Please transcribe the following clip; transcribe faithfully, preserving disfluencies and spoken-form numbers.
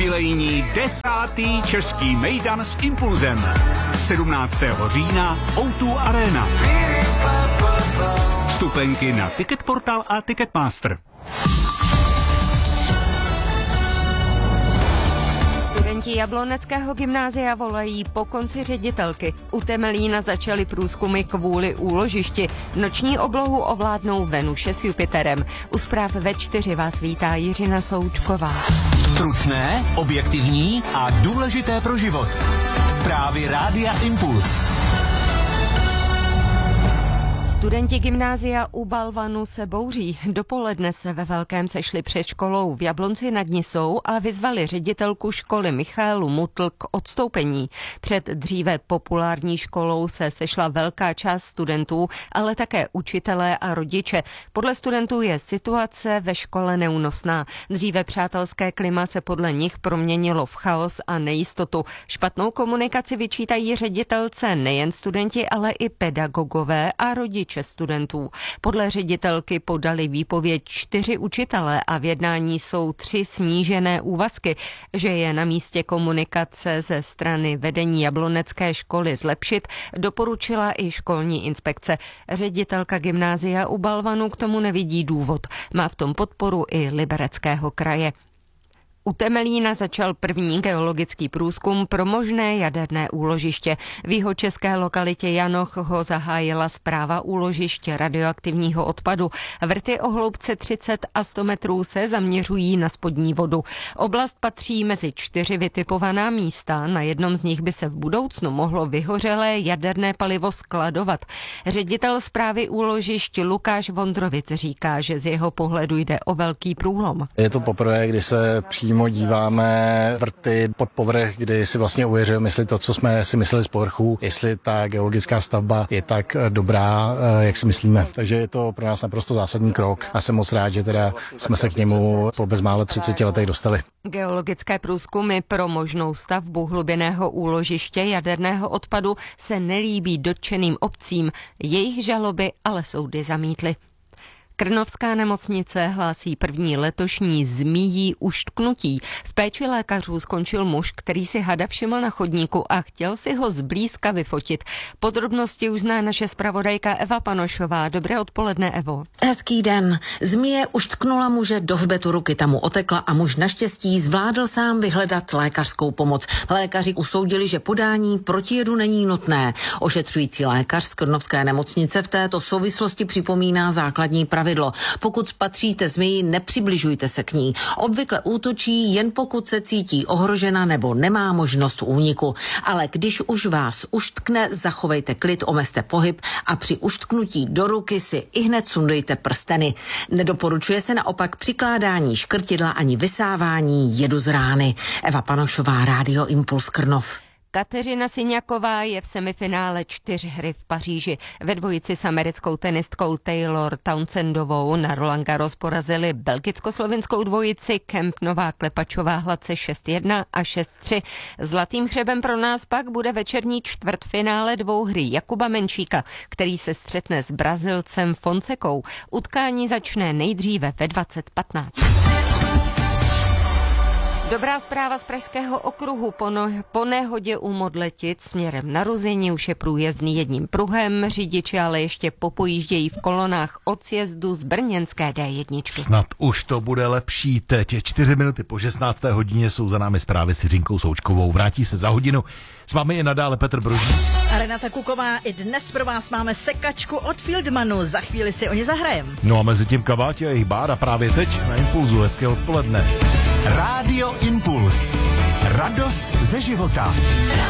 Jubilejní desátý český mejdan s Impulzem. sedmnáctého října ó dva Arena. Vstupenky na Ticketportal a Ticketmaster. Studenti Jabloneckého gymnázia volají po konci ředitelky. U Temelína začaly průzkumy kvůli úložišti. Noční oblohu ovládnou Venuše s Jupiterem. U zpráv ve čtyři vás vítá Jiřina Součková. Stručné, objektivní a důležité pro život. Zprávy Rádia Impuls. Studenti gymnázia u Balvanu se bouří. Dopoledne se ve velkém sešli před školou v Jablonci nad Nisou a vyzvali ředitelku školy Michaelu Mutl k odstoupení. Před dříve populární školou se sešla velká část studentů, ale také učitelé a rodiče. Podle studentů je situace ve škole neúnosná. Dříve přátelské klima se podle nich proměnilo v chaos a nejistotu. Špatnou komunikaci vyčítají ředitelce nejen studenti, ale i pedagogové a rodiče studentů. Podle ředitelky podali výpověď čtyři učitelé a v jednání jsou tři snížené úvazky, že je na místě komunikace ze strany vedení Jablonecké školy zlepšit, doporučila i školní inspekce. Ředitelka gymnázia u Balvanu k tomu nevidí důvod. Má v tom podporu i Libereckého kraje. U Temelína začal první geologický průzkum pro možné jaderné úložiště. V jihočeské lokalitě Janoch ho zahájila správa úložiště radioaktivního odpadu. Vrty o hloubce třicet a sto metrů se zaměřují na spodní vodu. Oblast patří mezi čtyři vytipovaná místa. Na jednom z nich by se v budoucnu mohlo vyhořelé jaderné palivo skladovat. Ředitel správy úložišť Lukáš Vondrovic říká, že z jeho pohledu jde o velký průlom. Je to poprvé, kdy se přímo díváme vrty pod povrch, kdy si vlastně uvěřujeme, jestli to, co jsme si mysleli z povrchu, jestli ta geologická stavba je tak dobrá, jak si myslíme. Takže je to pro nás naprosto zásadní krok a jsem moc rád, že teda jsme se k němu po bezmále třiceti letech dostali. Geologické průzkumy pro možnou stavbu hlubinného úložiště jaderného odpadu se nelíbí dotčeným obcím. Jejich žaloby ale soudy zamítly. Krnovská nemocnice hlásí první letošní zmíjí uštknutí. V péči lékařů skončil muž, který si hada všiml na chodníku a chtěl si ho zblízka vyfotit. Podrobnosti už zná naše zpravodajka Eva Panošová. Dobré odpoledne, Evo. Hezký den. Zmije uštknula muže do hřbetu ruky, tam mu otekla a muž naštěstí zvládl sám vyhledat lékařskou pomoc. Lékaři usoudili, že podání protijedu není nutné. Ošetřující lékař z Krnovské nemocnice v této souvislosti připomíná základní pravidlo. Pokud spatříte zmiji, nepřibližujte se k ní. Obvykle útočí jen pokud se cítí ohrožena nebo nemá možnost úniku. Ale když už vás uštkne, zachovejte klid, omezte pohyb a při uštknutí do ruky si ihned sundejte prsteny. Nedoporučuje se naopak přikládání škrtidla ani vysávání jedu z rány. Eva Panošová, Rádio Impuls Krnov. Kateřina Syňaková je v semifinále čtyřhry v Paříži. Ve dvojici s americkou tenistkou Taylor Townsendovou na Roland Garros porazili belgicko-slovinskou dvojici Kempnová Klepačová hladce šest jedna a šest tři. Zlatým hřebem pro nás pak bude večerní čtvrtfinále dvouhry Jakuba Menšíka, který se střetne s Brazilcem Fonsekou. Utkání začne nejdříve ve dvacet patnáct. Dobrá zpráva z Pražského okruhu. Po, no, po nehodě u Modletic směrem na Ruzyni už je průjezdný jedním pruhem. Řidiči ale ještě popojíždějí v kolonách od sjezdu z brněnské dé jedna. Snad už to bude lepší teď. Čtyři minuty po šestnácté hodině jsou za námi zprávy s Jiřinkou Součkovou. Vrátí se za hodinu. S vámi je nadále Petr Brožík. A Renata Kuková, i dnes pro vás máme sekačku od Fieldmanu. Za chvíli si o ně zahrajem. No a mezi tím Kaváti a jejich bára právě teď na Impulzu. Hezké odpoledne. Rádio Impuls. Radost ze života.